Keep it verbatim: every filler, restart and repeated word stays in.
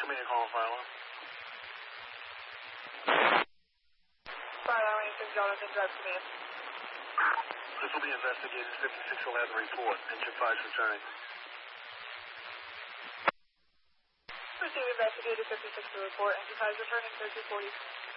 Command call file. Fire Arlington, Jonathan, drive command. This will be investigated. fifty-six will have the report. Engine five is returning. Receive investigated fifty-six to report. Engine five is returning thirty forty.